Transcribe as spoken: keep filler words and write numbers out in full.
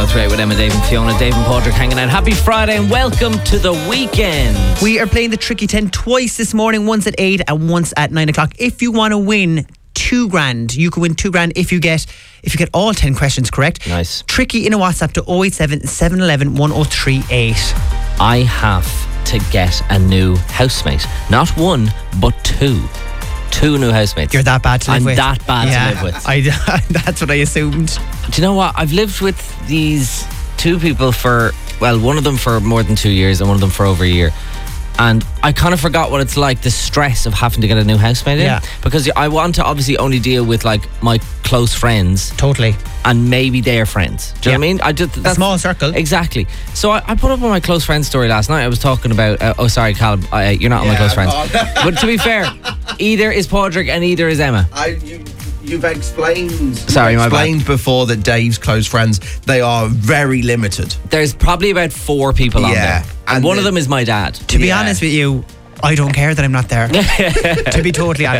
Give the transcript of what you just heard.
three eight with Emma, Dave and Fiona. Dave and Padraig hanging out. Happy Friday and welcome to the weekend. We are playing the Tricky ten twice this morning, once at eight and once at nine o'clock. If you want to win two grand, you can win two grand if you get if you get all ten questions correct. Nice. Tricky in a WhatsApp to oh eight seven, seven one one, one oh three eight. I have to get a new housemate. Not one, but two. Two new housemates. You're that bad to live I'm with. that bad yeah, to live with. I, that's what I assumed. Do you know what? I've lived with these two people for, well, one of them for more than two years and one of them for over a year. And I kind of forgot what it's like, the stress of having to get a new housemate in. Yeah. Because I want to obviously only deal with like my close friends. Totally. And maybe their friends. Do you yeah. know what I mean? I just, a small circle. Exactly. So I, I put up on my close friends story last night. I was talking about, uh, oh sorry Callum, uh, you're not on yeah, my close friends. But to be fair, either is Padraig and either is Emma. I, you, you've explained Sorry, you've my explained bad. before that Dave's close friends, they are very limited. There's probably about four people on yeah. there. And, and one the, of them is my dad. To be yeah. honest with you, I don't care that I'm not there. To be totally honest.